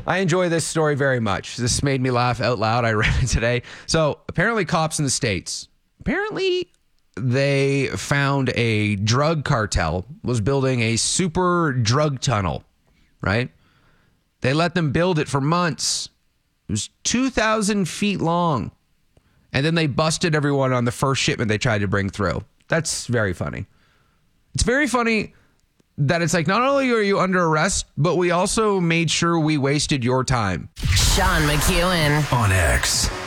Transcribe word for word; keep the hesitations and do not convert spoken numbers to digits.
I enjoy this story very much. This made me laugh out loud. I read it today. So apparently cops in the States, apparently they found a drug cartel was building a super drug tunnel, right? They let them build it for months. It was two thousand feet long. And then they busted everyone on the first shipment they tried to bring through. That's very funny. It's very funny that it's like, not only are you under arrest, but we also made sure we wasted your time. Sean McEwen on X.